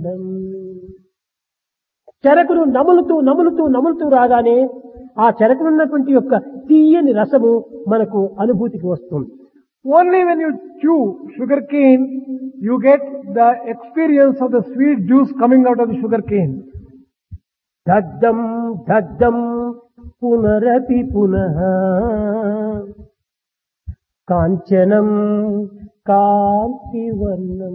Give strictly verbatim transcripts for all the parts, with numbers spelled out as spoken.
గంధం. చెరకును నములుతూ నములుతూ నములుతూ రాగానే ఆ చెరకునున్నటువంటి యొక్క తీయని రసము మనకు అనుభూతికి వస్తుంది. Only when you chew sugar cane, you get the experience of the sweet juice coming out of the sugar cane. దగ్ధం దగ్ధం పునరపి పునః కాంచనం కాంతివర్ణం.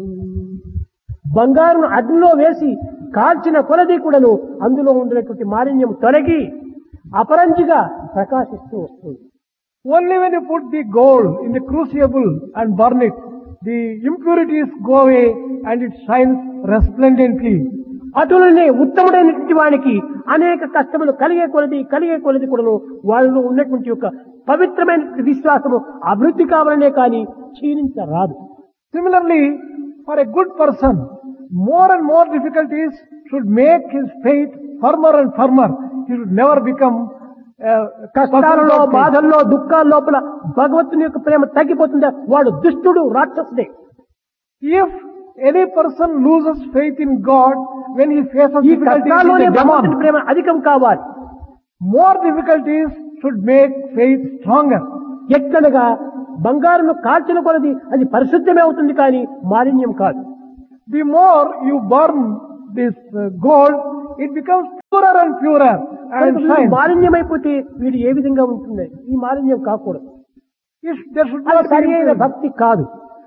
బంగారును అగ్నిలో వేసి కాల్చిన కొలది కూడాను అందులో ఉండేటువంటి మాలిన్యం తొలగి అపరంజిగా ప్రకాశిస్తూ వస్తుంది. Only when you put the gold in the crucible and burn it, the impurities go away and it shines resplendently. అటులనే ఉత్తముడైనటువంటి వానికి అనేక కష్టములు కలిగే కొలది కలిగే కొలది కూడాను వాళ్ళలో ఉన్నటువంటి యొక్క పవిత్రమైన విశ్వాసము అభివృద్ధి కావాలనే కానీ క్షీణించరాదు. Similarly, for a good person, more and more difficulties should make his faith firmer and firmer. He should never become uh, కష్టాలలో బాధల్లో దుఃఖాల లోపల భగవంతుని యొక్క ప్రేమ తగ్గిపోతుందా వాడు దుష్టుడు రాక్షసుడే. If any person loses faith in God when he faces ఈ difficulties, కష్టాల్లోనే he is a భగవంతుని demon. ప్రేమ అధికం కావాలి. More difficulties should make faith stronger. ఎక్కడగా బంగారును కాల్చిన కొలది అది పరిశుద్ధమే అవుతుంది కానీ మాలిన్యం కాదు. The more you burn this uh, gold, it becomes purer and purer and shines. మాలిన్యమైపోతే వీడు ఏ విధంగా ఉంటుంది? ఈ మాలిన్యం కాకూడదు. If there should అది not be సరి అయిన impurity. భక్తి కాదు.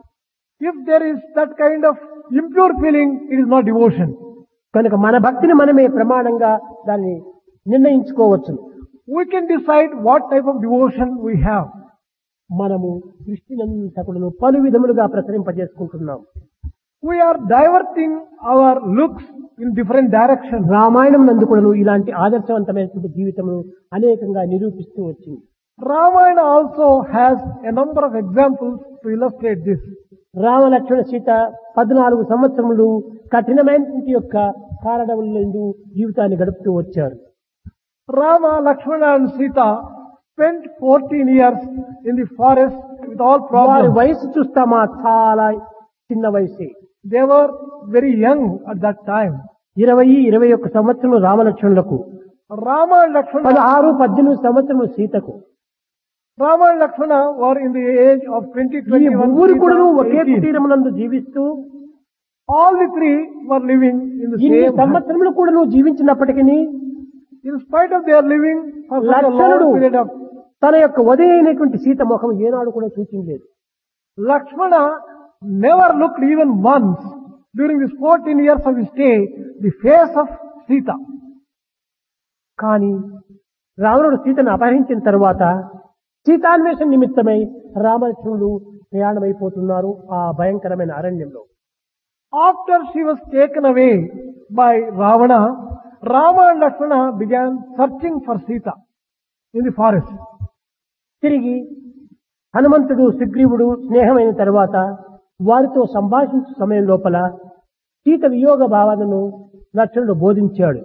If there is that kind of impure feeling, it is not devotion. కనుక మన భక్తిని మనమే ప్రమాణంగా దాన్ని నిర్ణయించుకోవచ్చు. We can decide what type of devotion we have. మనము దృష్టినంతకులను పలు విధములుగా ప్రసరింపజేసుకుంటున్నాం. We are diverting our looks in different directions. Ramayanam నందుకులను ఇలాంటి ఆదర్శవంతమైనటువంటి జీవితము అనేకంగా నిరూపిస్తూ వచ్చింది. Ramayana also has a number of examples to illustrate this. Rama Lakshmana Sita పద్నాలుగు సంవత్సరములు కఠినమైనటువంటి యొక్క కారణములందు జీవితాన్ని గడుపుతూ వచ్చారు. Rama, Lakshmana and Sita spent fourteen years in the forest with all వారి problems. వయసు చూస్తామా చాలా చిన్న వయసే. They were very young at that time. ఇరవై ఇరవై ఒక్క సంవత్సరం రామలక్ష్మణులకు, Rama and Lakshmana, పదహారు పద్దెనిమిది సంవత్సరములు సీతకు. Rama and Lakshmana were in the age of twenty, ఈ twenty-one, ముగ్గురు కూడా ఒకే eighteen. కుటీరమునందు జీవిస్తూ All the three were living in the ఇన్ని same house. సంవత్సరములు కూడా నువ్వు జీవించినప్పటికీ In spite of their living for such a లక్ష్మణుడు long period of తన యొక్క వధైనటువంటి సీత ముఖం ఏనాడు కూడా సూచించలేదు. Lakshmana never looked even once during these fourteen years of his stay the face of Sita. కానీ రావణుడు సీతను అపహరించిన తరువాత సీతాన్వేషణ నిమిత్తమై రామలక్ష్మణుడు ప్రయాణమైపోతున్నారు ఆ భయంకరమైన అరణ్యంలో. After she was taken away by Ravana, Rama and Lakshmana began searching for Sita in the forest. తిరిగి హనుమంతుడు సుగ్రీవుడు స్నేహమైన తరువాత వారితో సంభాషించే సమయం లోపల సీత వియోగ భావనను లక్ష్మణుడు బోధించాడు.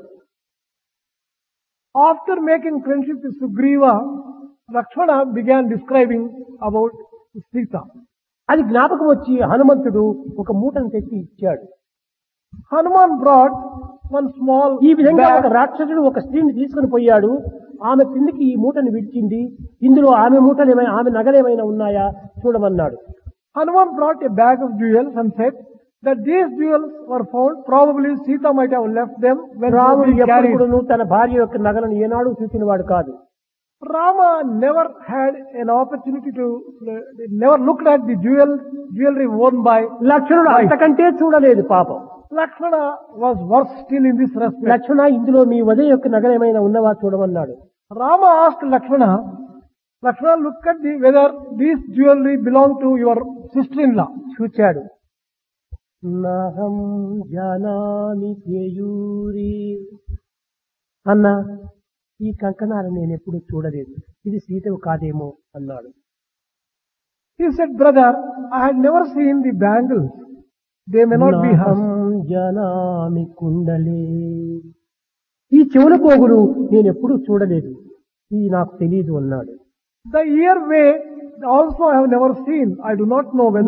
After making friendship with Sugriva, Lakshmana began describing about Sita. అది జ్ఞాపకం వచ్చి హనుమంతుడు ఒక మూటను తెచ్చి ఇచ్చాడు. Hanuman brought one small ఈ విధంగా ఒక bag. రాక్షసుడు ఒక స్త్రీని తీసుకుని పోయాడు. ఆమె కిందికి ఈ మూటను విడిచింది. ఇందులో ఆమె మూటలు ఏమైనా ఆమె నగలేమైనా ఉన్నాయా చూడమన్నాడు. Hanuman brought a bag of jewels and said that these jewels were found. Probably Sita might have left them when రాముడు he ఎప్పుడు carried. కూడాను తన భార్య యొక్క నగలను ఏనాడు చూసినవాడు కాదు. Rama never had an opportunity to, uh, never looked at the jewel, jewelry worn by లక్ష్మణుడు wife. అంతకంటే చూడలేదు పాపం. Lakshmana was worse still in this respect. లక్ష్మణ ఇందులో మీ ఉదయ యొక్క నగలేమైనా ఉన్నవా చూడమన్నాడు. Rama asked Lakshmana, Lakshmana, look at the, whether this jewelry belong to your sister-in-law. చూచాడు. నహం జానామి కేయూరి అన్న ఈ కంకణాలు నేను ఎప్పుడు చూడలేదు, ఇది సీతవు కాదేమో అన్నాడు. He said, brother, I had never seen the bangles. They may not be నహం hers. జానామి కుండలే, ఈ చెవుల పోగులు నేను ఎప్పుడు చూడలేదు, ఇది నాకు తెలియదు అన్నాడు. The earway also I have never seen. I do not know whether